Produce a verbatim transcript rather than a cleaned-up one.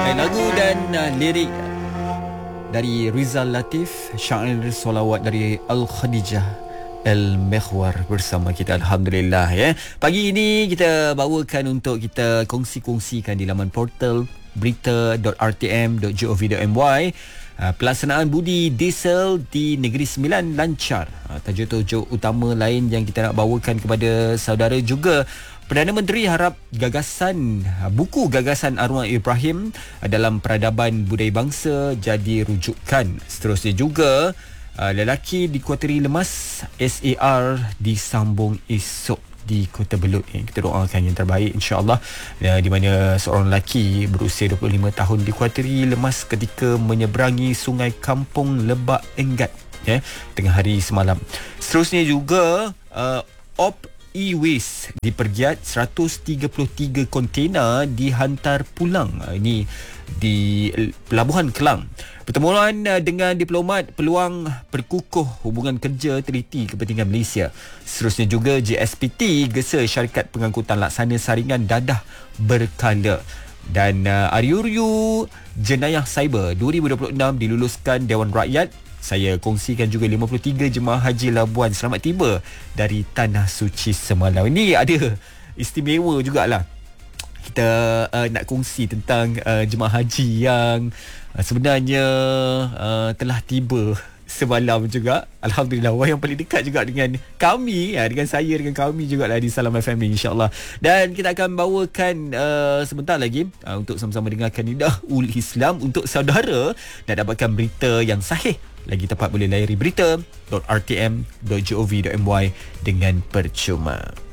Lagu dan uh, lirik dari Rizal Latif, syair solawat dari Al-Khadijah Al-Mekhwar bersama kita, Alhamdulillah ya. Pagi ini kita bawakan untuk kita kongsi-kongsikan di laman portal berita dot r t m dot gov dot m y. Uh, pelaksanaan budi diesel di Negeri Sembilan lancar. Uh, tajuk-tajuk utama lain yang kita nak bawakan kepada saudara juga. Perdana Menteri harap gagasan buku gagasan arwah Ibrahim dalam peradaban budaya bangsa jadi rujukan. Seterusnya juga lelaki dikuateri lemas, S A R disambung esok di Kota Belud. Kita doakan yang terbaik insya-Allah, di mana seorang lelaki berusia dua puluh lima tahun dikuateri lemas ketika menyeberangi Sungai Kampung Lebak Enggat ya, tengah hari semalam. Seterusnya juga uh, op e-waste dipergiat seratus tiga puluh tiga kontena dihantar pulang. Ini di Pelabuhan Kelang. Pertemuan dengan diplomat peluang perkukuh hubungan kerja teliti kepentingan Malaysia. Seterusnya juga J S P T gesa syarikat pengangkutan laksana saringan dadah berkala. Dan uh, Ariuryu jenayah cyber dua ribu dua puluh enam diluluskan Dewan Rakyat. Saya kongsikan juga lima puluh tiga jemaah haji Labuan selamat tiba dari Tanah Suci semalam. Ini ada istimewa jugalah. Kita uh, nak kongsi tentang uh, jemaah haji yang uh, sebenarnya uh, telah tiba semalam juga. Alhamdulillah, wah yang paling dekat juga dengan kami, ya, dengan saya, dengan kami jugalah di Salam F M ni, insyaAllah. Dan kita akan bawakan uh, sebentar lagi uh, untuk sama-sama dengarkan Nidah Ul Islam untuk saudara nak dapatkan berita yang sahih. Lagi tepat boleh layari berita dot r t m dot gov dot m y dengan percuma.